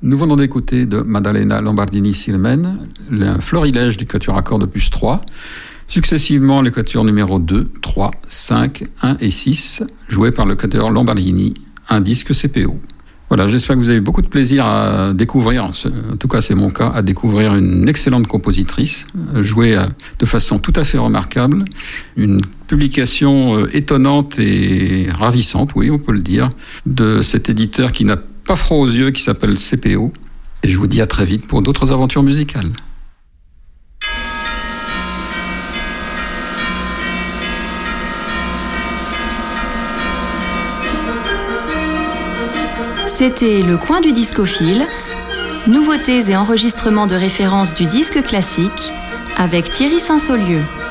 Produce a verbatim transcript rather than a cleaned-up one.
Nous venons d'écouter de Maddalena Lombardini-Silmen un florilège du quatuor à cordes opus trois, successivement les quatuors numéro deux, trois, cinq, un et six, joués par le quatuor Lombardini, un disque C P O. Voilà, j'espère que vous avez beaucoup de plaisir à découvrir, en tout cas c'est mon cas, à découvrir une excellente compositrice, jouée de façon tout à fait remarquable, une publication étonnante et ravissante, oui on peut le dire, de cet éditeur qui n'a pas froid aux yeux, qui s'appelle C P O. Et je vous dis à très vite pour d'autres aventures musicales. C'était Le Coin du Discophile, nouveautés et enregistrements de référence du disque classique avec Thierry Saint-Saulieu.